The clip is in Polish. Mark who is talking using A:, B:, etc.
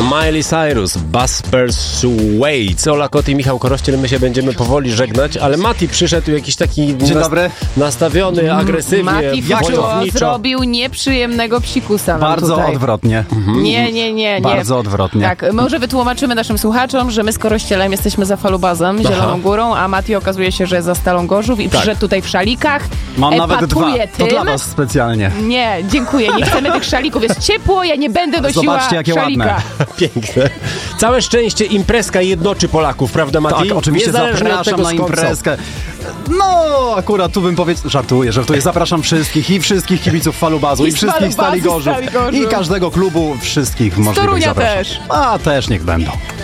A: Miley Cyrus, Buzz Persuades. Ola Kot i Michał Korościel, my się będziemy powoli żegnać, ale Mati przyszedł jakiś taki nastawiony agresywnie,
B: Mati
A: wojowniczo.
B: zrobił nieprzyjemnego psikusa.
C: Bardzo
B: tutaj.
C: odwrotnie.
B: Nie.
C: Bardzo odwrotnie.
B: Tak, może wytłumaczymy naszym słuchaczom, że my z Korościelem jesteśmy za Falubazem, Zieloną Górą, a Mati okazuje się, że jest za Stalą Gorzów i przyszedł tutaj w szalikach.
C: Mam nawet 2.
B: Tym.
C: To dla was specjalnie.
B: Nie, dziękuję, nie chcemy tych szalików. Jest ciepło, ja nie będę nosiła
C: Zobaczcie, jakie
B: szalika.
C: ładne.
A: Piękne. Całe szczęście imprezka jednoczy Polaków, prawda Mati?
C: Tak, oczywiście
A: Niezależnie od
C: zapraszam
A: tego,
C: na
A: skąd są.
C: imprezkę. No, akurat tu bym powiedział, żartuję. Zapraszam wszystkich i wszystkich kibiców Falubazu, i wszystkich
B: Falubazu,
C: Stali Gorzów,
B: Stali Gorzów.
C: i każdego klubu, wszystkich możliwych
B: Torunia
C: zapraszam.
B: też.
C: A, też niech będą.